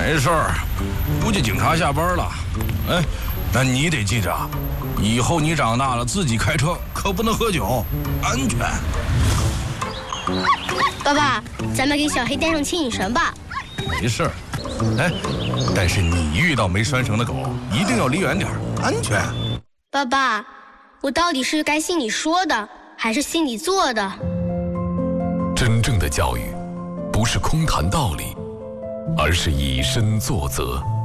没事儿，估计警察下班了。哎，但你得记着，以后你长大了自己开车可不能喝酒，安全。 爸爸，咱们给小黑带上牵引绳吧。 没事儿。哎，但是你遇到没拴绳的狗，一定要离远点，安全。 爸爸，我到底是该信你说的，还是信你做的？ 真正的教育，不是空谈道理，而是以身作则。